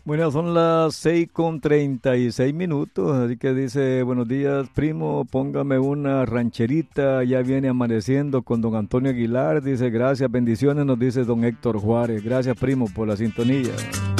Bueno, son las 6:36, así que dice, buenos días, primo, póngame una rancherita, ya viene amaneciendo con don Antonio Aguilar, dice, gracias, bendiciones, nos dice don Héctor Juárez, gracias, primo, por la sintonía.